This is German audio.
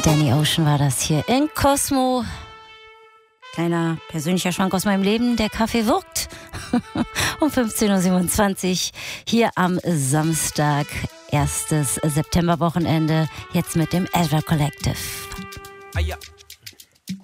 Danny Ocean war das hier in Cosmo. Kleiner persönlicher Schwank aus meinem Leben, der Kaffee wirkt. Um 15.27 Uhr hier am Samstag, 1. Septemberwochenende, jetzt mit dem Azure Collective. Ah, ja.